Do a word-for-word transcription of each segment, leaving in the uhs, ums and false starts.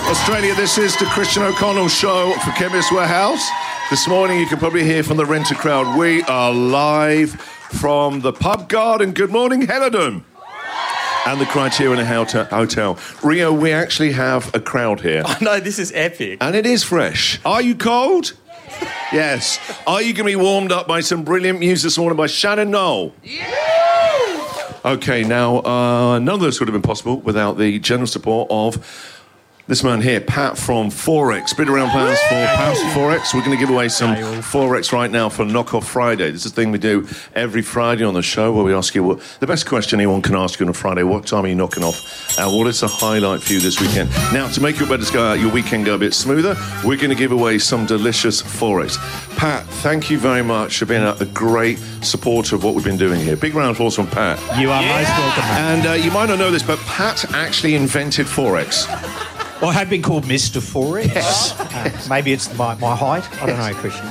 Australia, this is the Christian O'Connell Show for Chemist Warehouse. This morning, you can probably hear from the Renter crowd. We are live from the Pub Garden. Good morning, Helidon. And the Criterion Hotel. Rio, we actually have a crowd here. Oh, no, this is epic. And it is fresh. Are you cold? Yes. Are you going to be warmed up by some brilliant music this morning by Shannon Knoll? Yeah! OK, now, uh, none of this would have been possible without the generous support of this man here, Pat from Forex. Bid around plans for Pat Forex. We're going to give away some Forex right now for Knock-Off Friday. This is a thing we do every Friday on the show where we ask you what the best question anyone can ask you on a Friday. What time are you knocking off? Uh, what is the highlight for you this weekend? Now, to make your, better go, your weekend go a bit smoother, we're going to give away some delicious Forex. Pat, thank you very much for being a, a great supporter of what we've been doing here. Big round of applause from Pat. You are yeah. most welcome, Pat. And uh, you might not know this, but Pat actually invented Forex. Well, I have been called Mister Forex. Yes. Uh, maybe it's my, my height. I don't know, Christian.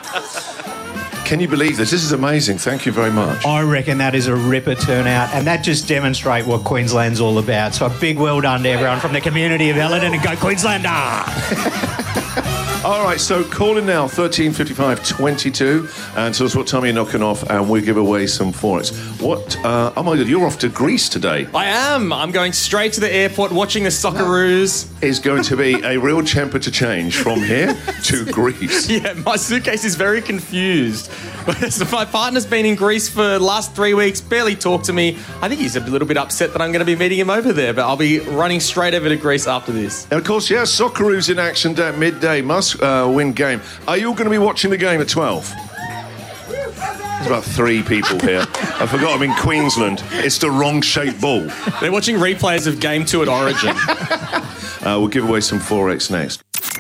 Can you believe this? This is amazing. Thank you very much. I reckon that is a ripper turnout, and that just demonstrates what Queensland's all about. So a big well done to everyone from the community of Helidon, and go Queenslander! All right, so call in now, thirteen fifty-five twenty-two, and tell us what time you're knocking off, and we give away some Forex. What, uh, oh my God, you're off to Greece today. I am. I'm going straight to the airport, watching the Socceroos. Is going to be a real temperature change from here to Greece. Yeah, my suitcase is very confused. My partner's been in Greece for the last three weeks, barely talked to me. I think he's a little bit upset that I'm going to be meeting him over there, but I'll be running straight over to Greece after this. And of course, yeah, Socceroos in action at midday, must uh, win game. Are you all going to be watching the game at twelve? There's about three people here. I forgot I'm in Queensland. It's the wrong shaped ball. They're watching replays of game two at Origin. uh, we'll give away some Forex next.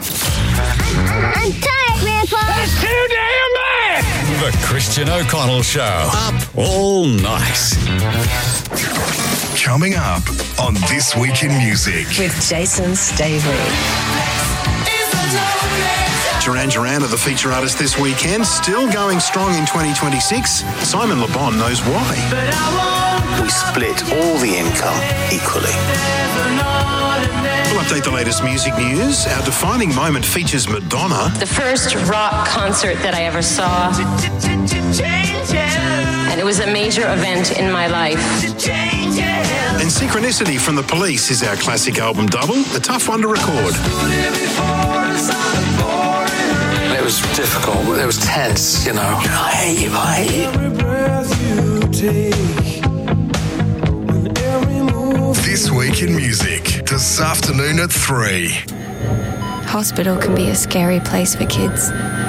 I'm tired, Grandpa. That's too damn bad. The Christian O'Connell Show. Up all night. Coming up on This Week in Music. With Jason Stavely. Duran Duran are the feature artist this weekend, still going strong in twenty twenty-six. Simon Le Bon knows why. We split all the income equally. We'll update the latest music news. Our defining moment features Madonna. The first rock concert that I ever saw. And it was a major event in my life. And Synchronicity from The Police is our classic album double, a tough one to record. It was difficult. It was tense, you know. I hate you, I hate you. This Week in Music, this afternoon at three. Hospital can be a scary place for kids.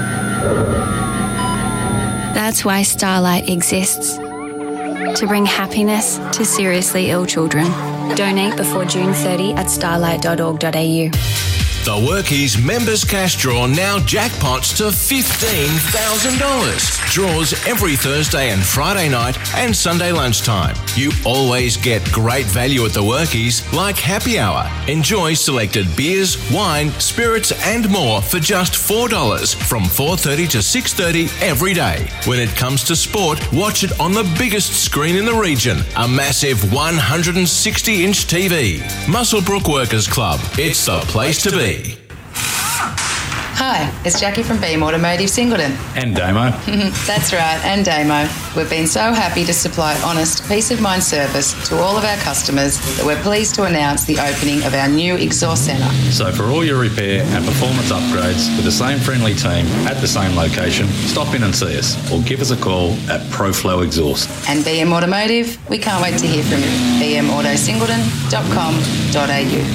That's why Starlight exists. To bring happiness to seriously ill children. Donate before June thirtieth at starlight dot org dot a u. The Workies Members Cash Draw now jackpots to fifteen thousand dollars. Draws every Thursday and Friday night and Sunday lunchtime. You always get great value at the Workies, like happy hour. Enjoy selected beers, wine, spirits and more for just four dollars from four thirty to six thirty every day. When it comes to sport, watch it on the biggest screen in the region, a massive one hundred sixty inch T V. Muswellbrook Workers Club. It's the place to be. Hi, it's Jackie from Beam Automotive Singleton. And Damo. That's right, and Damo. We've been so happy to supply honest, peace of mind service to all of our customers that we're pleased to announce the opening of our new exhaust centre. So for all your repair and performance upgrades with the same friendly team at the same location, stop in and see us or give us a call at ProFlow Exhaust. And B M Automotive, we can't wait to hear from you. b m auto singleton dot com dot a u.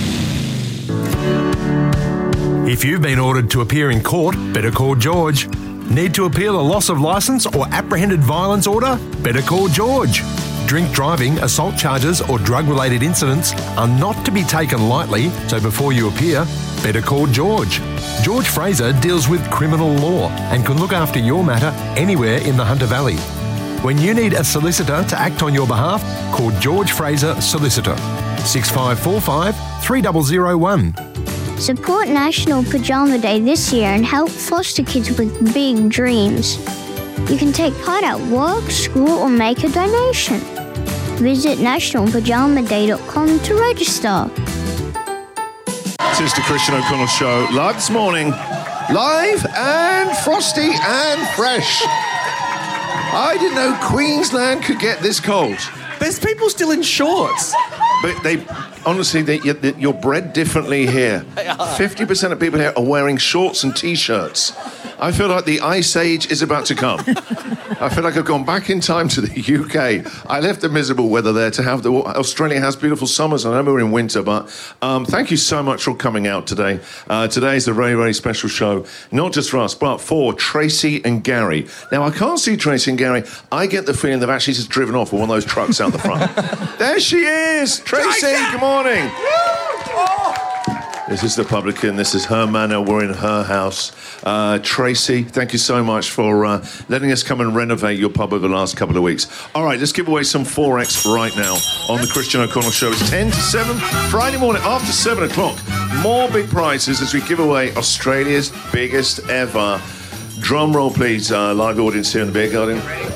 If you've been ordered to appear in court, better call George. Need to appeal a loss of licence or apprehended violence order? Better call George. Drink driving, assault charges or drug-related incidents are not to be taken lightly, so before you appear, better call George. George Fraser deals with criminal law and can look after your matter anywhere in the Hunter Valley. When you need a solicitor to act on your behalf, call George Fraser Solicitor. six five four five, three zero zero one. Support National Pajama Day this year and help foster kids with big dreams. You can take part at work, school or make a donation. Visit national pajama day dot com to register. This is the Christian O'Connell Show, live this morning. Live and frosty and fresh. I didn't know Queensland could get this cold. There's people still in shorts. But they, honestly, they, you're bred differently here. fifty percent of people here are wearing shorts and T-shirts. I feel like the Ice Age is about to come. I feel like I've gone back in time to the U K. I left the miserable weather there to have the... Australia has beautiful summers. I know we're in winter, but um, thank you so much for coming out today. Uh, today is a very, very special show, not just for us, but for Tracy and Gary. Now, I can't see Tracy and Gary. I get the feeling they've actually just driven off with one of those trucks out the front. There she is! Tracy, good morning. This is the publican. This is her manor. We're in her house. Uh, Tracy, thank you so much for uh, letting us come and renovate your pub over the last couple of weeks. All right, let's give away some Forex right now on the Christian O'Connell Show. It's ten to seven, Friday morning after seven o'clock. More big prizes as we give away Australia's biggest ever. Drum roll, please. Uh, live audience here in the beer garden.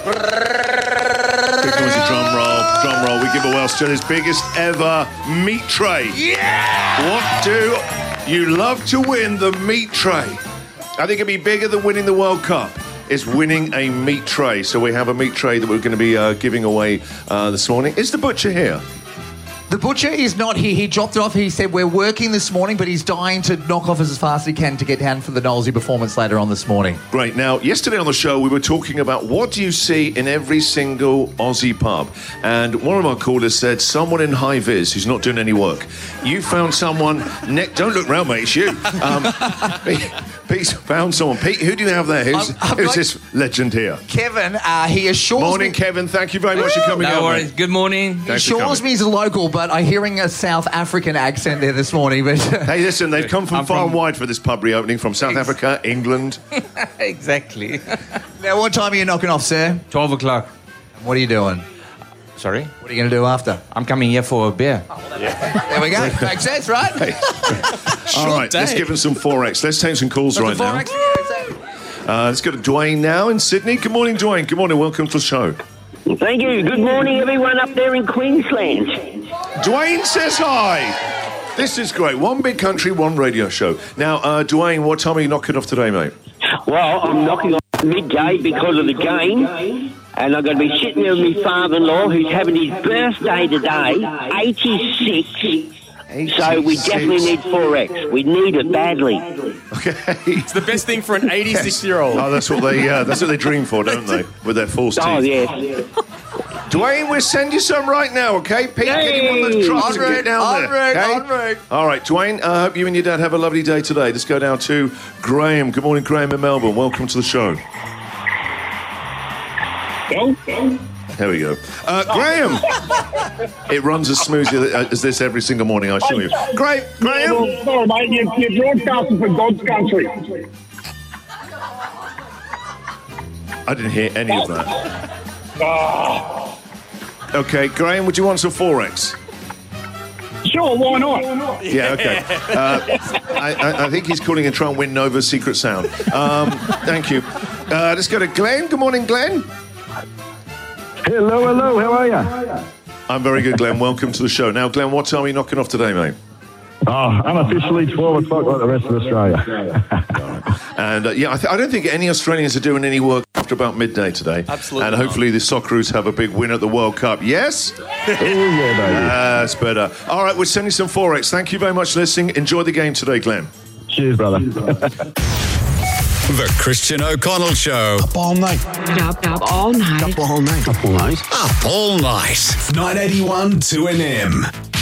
Big noisy drum roll. Drum roll. We give away Australia's biggest ever meat tray. Yeah! What do you love to win? The meat tray. I think it'd be bigger than winning the World Cup. Is winning a meat tray. So we have a meat tray that we're going to be uh, giving away uh, this morning. Is the butcher here? The butcher is not here. He dropped it off. He said, we're working this morning, but he's dying to knock off as fast as he can to get down for the Knowlesy performance later on this morning. Great. Now, yesterday on the show, we were talking about what do you see in every single Aussie pub? And one of our callers said, someone in high vis who's not doing any work. You found someone... Ne- Don't look round, mate. It's you. Um, Pete, Pete's found someone. Pete, who do you have there? Who's, I'm, I'm who's like, this legend here? Kevin, uh, he assures Morning, me... Kevin. Thank you very much for coming No out. worries. Mate. Good morning. He assures me he's a local, but I'm hearing a South African accent there this morning. But hey, listen, they've come from I'm far from- and wide for this pub reopening, from South Africa, England. Exactly. Now, what time are you knocking off, sir? twelve o'clock. What are you doing? Sorry? What are you going to do after? I'm coming here for a beer. There we go. Makes sense, right? All right, let's give them some Forex. Let's take some calls right now. Uh, let's go to Dwayne now in Sydney. Good morning, Dwayne. Good morning. Welcome to the show. Thank you. Good morning, everyone up there in Queensland. Dwayne says hi. This is great. One big country, one radio show. Now, uh, Dwayne, what time are you knocking off today, mate? Well, I'm knocking off midday because of the game, and I'm going to be sitting there with my father-in-law who's having his birthday today, eighty-six. So we definitely need Forex. We need it badly. Okay. It's the best thing for an eighty-six-year-old. Oh, that's what they uh, that's what they dream for, don't they? With their false teeth. Oh, yes. Dwayne, we'll send you some right now, okay? Pete, get in one of those trucks and get down there. Route, okay? on route. All right, Dwayne, I uh, hope you and your dad have a lovely day today. Let's go down to Graham. Good morning, Graham in Melbourne. Welcome to the show. There we go. Uh, Graham! It runs as smoothly as this every single morning, I assure you. Great, Graham! Well, sorry, mate, you're, you're broadcasting for God's country. I didn't hear any of that. Ah. Okay, Graham, would you want some Forex? Sure, why not? Yeah, okay. Uh, I, I, I think he's calling and trying to win Nova's Secret Sound. Um, thank you. Uh, let's go to Glenn. Good morning, Glenn. Hello, hello. How are you? I'm very good, Glenn. Welcome to the show. Now, Glenn, what time are you knocking off today, mate? Oh, unofficially twelve o'clock like the rest of Australia. And, uh, yeah, I, th- I don't think any Australians are doing any work after about midday today. Absolutely And hopefully the Socceroos have a big win at the World Cup. Yes? Oh, yeah, baby. That's better. All right, we're sending some Forex. Thank you very much for listening. Enjoy the game today, Glenn. Cheers, brother. The Christian O'Connell Show. Up all night. Up, up all night. Up all night. Up all night. Up all night. nine eighty-one two N M.